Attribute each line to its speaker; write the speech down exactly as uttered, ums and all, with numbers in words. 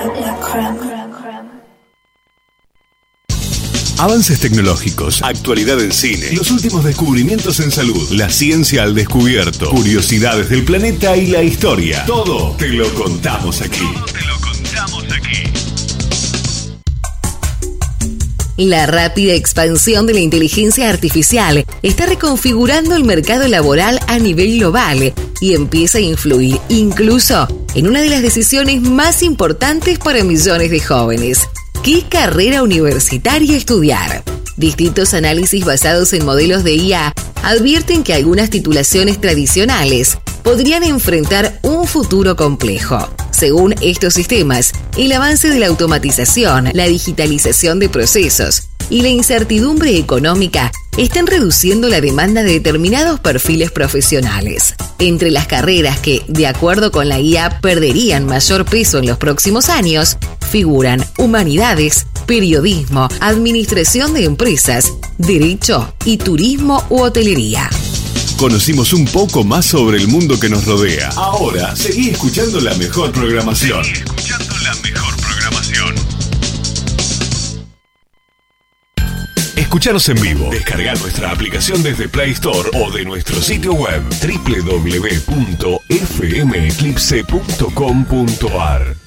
Speaker 1: Avances tecnológicos, actualidad en cine, los últimos descubrimientos en salud, la ciencia al descubierto, curiosidades del planeta y la historia. Todo te lo contamos aquí. Todo te lo contamos aquí.
Speaker 2: La rápida expansión de la inteligencia artificial está reconfigurando el mercado laboral a nivel global y empieza a influir incluso en una de las decisiones más importantes para millones de jóvenes. ¿Qué carrera universitaria estudiar? Distintos análisis basados en modelos de I A advierten que algunas titulaciones tradicionales podrían enfrentar un futuro complejo. Según estos sistemas, el avance de la automatización, la digitalización de procesos y la incertidumbre económica están reduciendo la demanda de determinados perfiles profesionales. Entre las carreras que, de acuerdo con la I A, perderían mayor peso en los próximos años, figuran humanidades, periodismo, administración de empresas, derecho y turismo u hotelería.
Speaker 1: Conocimos un poco más sobre el mundo que nos rodea. Ahora, seguí escuchando la mejor programación. Seguí escuchando la mejor programación. Escuchanos en vivo. Descarga nuestra aplicación desde Play Store o de nuestro sitio web doble u doble u doble u punto f m eclipse punto com punto a r.